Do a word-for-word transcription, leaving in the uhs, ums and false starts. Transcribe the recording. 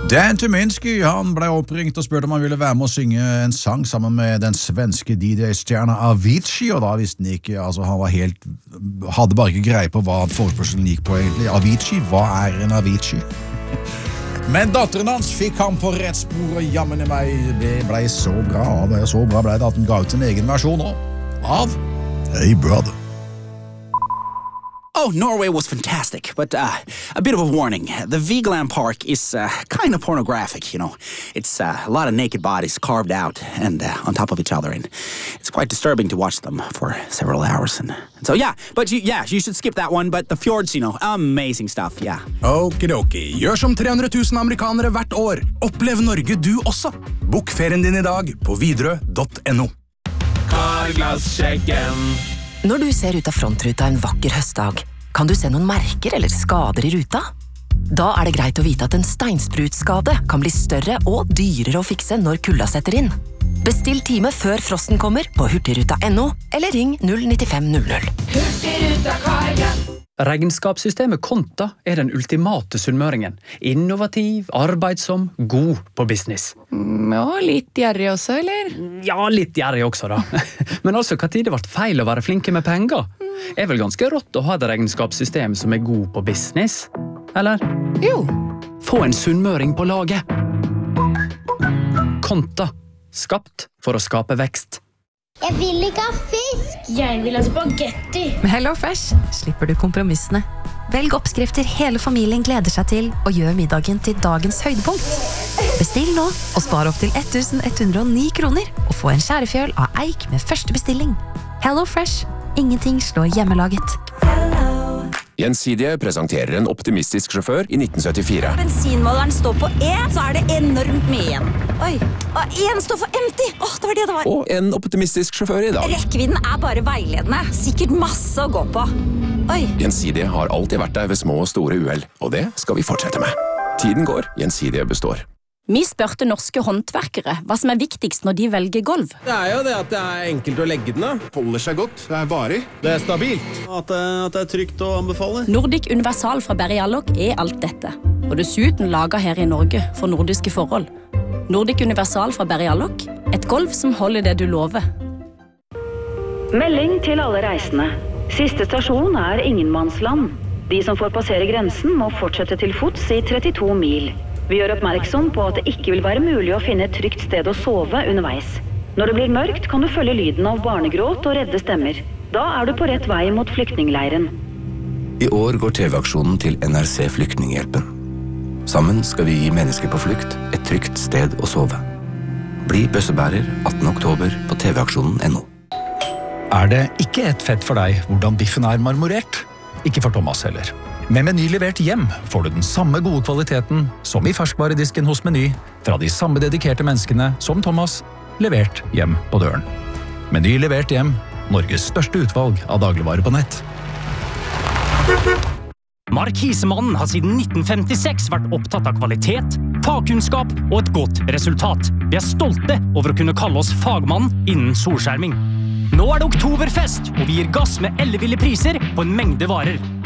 Dan Tyminski, han ble oppringt og spurte om han ville være med å synge en sang sammen med den svenske D J-stjerna Avicii, og da visste han ikke, altså han var helt, hadde bare ikke greie på hva forespørselen gikk på egentlig. Avicii, hva er en Avicii? Men datteren hans fikk ham på rett spor, og jammen i meg, det ble så bra, og det så bra ble det at han ga ut en egen versjon også, av Hey Brother. Oh, Norway was fantastic, but uh, a bit of a warning. The Vigeland Park is uh, kind of pornographic, you know. It's uh, a lot of naked bodies carved out and uh, on top of each other, and it's quite disturbing to watch them for several hours. And, and so, yeah, but you, yeah, you should skip that one, but the fjords, you know, amazing stuff, yeah. Okidoki, gjør som tre hundre tusen amerikanere hvert år. Opplev Norge du også. Bok ferien din i dag på videre punktum no. Karglassjekken. Når du ser ut av frontruta en vakker høstdag, kan du se noen merker eller skader i ruta? Da er det greit å vite at en steinsprutskade kan bli større og dyrere å fikse når kulda setter inn. Bestill time før frosten kommer på hurtigruta punktum no, eller ring null nine fem null null. Hurtigruta Karglass. Regnskapssystemet Konta er den ultimate sunnmøringen. Innovativ, arbeidsom, god på business. Mm, ja, litt gjerrig også, eller? Ja, litt gjerrig også da. Men altså, hva tid det ble feil å være flinke med penger? Er vel ganske rått å ha et regnskapssystem som er god på business? Eller? Jo. Få en sunnmøring på laget. Konta. Skapt for å skape vekst. Jeg vil ikke ha fisk. Jeg vil ha spagetti. Med HelloFresh slipper du kompromissene. Velg oppskrifter hele familien gleder seg til, og gjør middagen til dagens høydepunkt. Bestill nå, og spar opp til eleven hundre og ni kroner, og få en skjærefjøl av eik med første bestilling. HelloFresh. Ingenting slår hjemmelaget. Gjensidige presenterer en optimistisk sjåfør i nitten syttifire. Bensinmåleren står på E, så er det enormt mye igjen. Oi, og en står for empty. Åh, det var det det var. Og en optimistisk sjåfør i dag. Rekkevidden er bare veiledende. Sikkert masse å gå på. Oi. Gjensidige har alltid vært der ved små og store uheld, og det skal vi fortsette med. Tiden går, Gjensidige består. Vi spørte norske håndverkere hva som er viktigst når de velger gulv. Det er jo det at det er enkelt å legge den av. Holder seg godt, det er varig, det er stabilt. At det, at det er trygt å anbefale. Nordic Universal fra Berry Allok er alt dette. Og dessuten laget her i Norge for nordiske forhold. Nordic Universal fra Berry Allok, et gulv som holder det du lover. Melding til alle reisende. Siste stasjon er Ingenmannsland. De som får passere grensen må fortsette til fots i trettito mil. Vi gjør oppmerksom på at det ikke vil være mulig å finne et trygt sted å sove underveis. Når det blir mørkt, kan du følge lyden av barnegråt og redde stemmer. Da er du på rett vei mot flyktningleiren. I år går T V-aksjonen til N R C Flyktninghjelpen. Sammen skal vi gi mennesker på flukt et trygt sted å sove. Bli bøssebærer attende oktober på T V-aksjonen punktum no. Er det ikke et fett for deg hvordan biffen er marmorert? Ikke for Thomas heller. Med Meny levert hjem får du den samme gode kvaliteten som i ferskvaredisken hos Meny, fra de samme dedikerte menneskene som Thomas, levert hjem på døren. Meny levert hjem, Norges største utvalg av dagligvarer på nett. Markisemannen har siden nitten femtiseks vært opptatt av kvalitet, fagkunnskap og et godt resultat. Vi er stolte over å kunne kalle oss fagmann innen solskjerming. Nå er det oktoberfest, og vi gir gass med elleville priser på en mengde varer.